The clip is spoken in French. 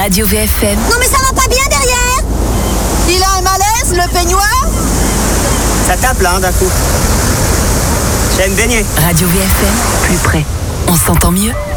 Radio VFM. Non mais ça va pas bien derrière. Il a un malaise, le peignoir. Ça tape là, d'un coup. J'ai une baignée. Radio VFM, plus près. On s'entend mieux.